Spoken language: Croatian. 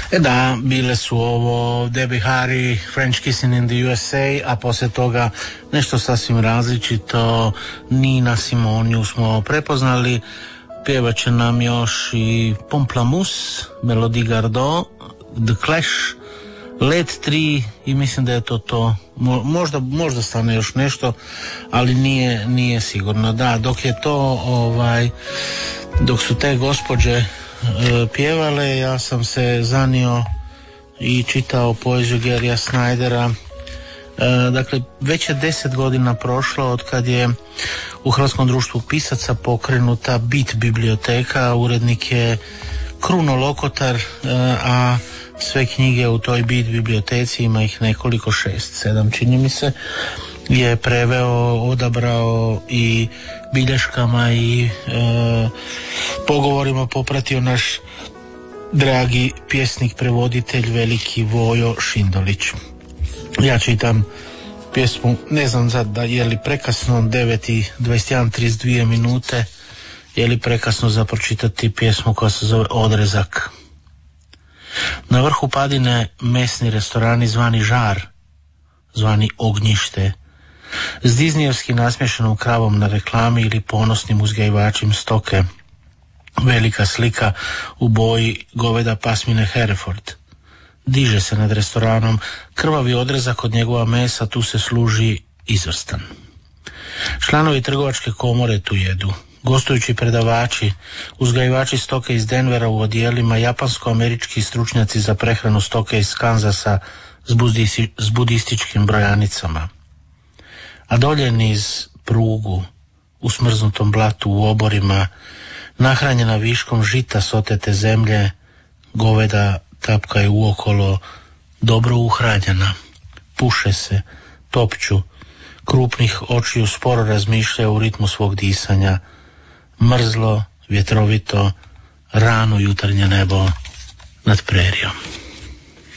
Da, bile su ovo Debbie Harry, French Kissing in the USA, a poslije toga nešto sasvim različito, Nina Simone smo prepoznali, pjevat će nam još i Pomplamoose, Melody Gardot, The Clash, Led 3 i mislim da je to. Možda stane još nešto, ali nije sigurno. Da, dok je to dok su te gospođe pjevale, ja sam se zanio i čitao poeziju Garyja Snydera. Dakle, već je 10 godina prošlo od kad je u Hrvatskom društvu pisaca pokrenuta Bit biblioteka. Urednik je Kruno Lokotar, a sve knjige u toj Bit biblioteci, ima ih nekoliko, 6-7 čini mi se, je preveo, odabrao i bilješkama i pogovorima popratio naš dragi pjesnik, prevoditelj, veliki Vojo Šindolić. Ja čitam pjesmu, ne znam da je li prekasno, 9:21:32 minute, je li prekasno za pročitati pjesmu koja se zove Odrezak. Na vrhu padine mesni restorani zvani Žar, zvani Ognjište, s diznijevski nasmješenom kravom na reklami ili ponosnim uzgajivačim stoke, velika slika u boji goveda pasmine Hereford. Diže se nad restoranom krvavi odrezak od njegova mesa, tu se služi izvrstan. Članovi trgovačke komore tu jedu, gostujući predavači, uzgajivači stoke iz Denvera u odijelima, japansko-američki stručnjaci za prehranu stoke iz Kanzasa s budističkim brojanicama. A dolje niz prugu, u smrznutom blatu, u oborima, nahranjena viškom žita s otete zemlje, goveda tapkaju uokolo, dobro uhranjena, puše se, topću, krupnih očiju sporo razmišljaju u ritmu svog disanja, mrzlo, vjetrovito, rano jutarnje nebo nad prerijom.